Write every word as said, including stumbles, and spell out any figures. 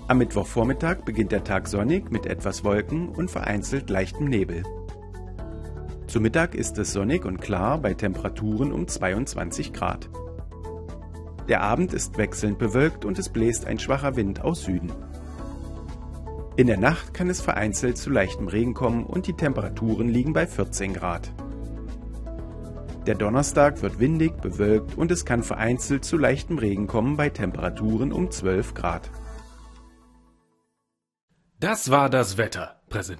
Am Mittwochvormittag beginnt der Tag sonnig mit etwas Wolken und vereinzelt leichtem Nebel. Zu Mittag ist es sonnig und klar bei Temperaturen um zweiundzwanzig Grad. Der Abend ist wechselnd bewölkt und es bläst ein schwacher Wind aus Süden. In der Nacht kann es vereinzelt zu leichtem Regen kommen und die Temperaturen liegen bei vierzehn Grad. Der Donnerstag wird windig, bewölkt und es kann vereinzelt zu leichtem Regen kommen bei Temperaturen um zwölf Grad. Das war das Wetter. Präsentiert